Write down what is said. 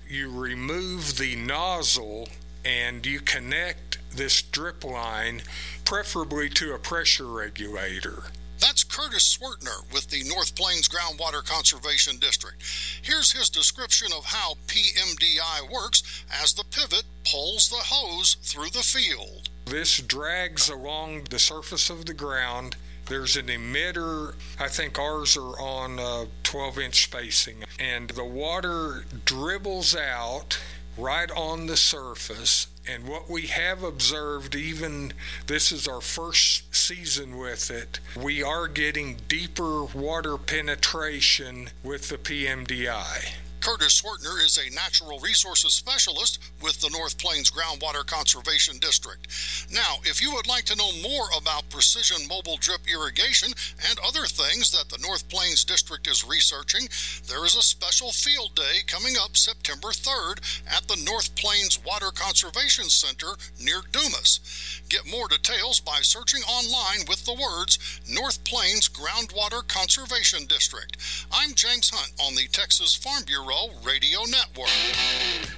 you remove the nozzle and you connect this drip line, preferably to a pressure regulator. That's Curtis Swertner with the North Plains Groundwater Conservation District. Here's his description of how PMDI works as the pivot pulls the hose through the field. This drags along the surface of the ground. There's an emitter. I think ours are on 12-inch spacing. And the water dribbles out right on the surface. And what we have observed, even this is our first season with it, we are getting deeper water penetration with the PMDI. Curtis Swertner is a natural resources specialist with the North Plains Groundwater Conservation District. Now, if you would like to know more about precision mobile drip irrigation and other things that the North Plains District is researching, there is a special field day coming up September 3rd at the North Plains Water Conservation Center near Dumas. Get more details by searching online with the words North Plains Groundwater Conservation District. I'm James Hunt on the Texas Farm Bureau Radio Network.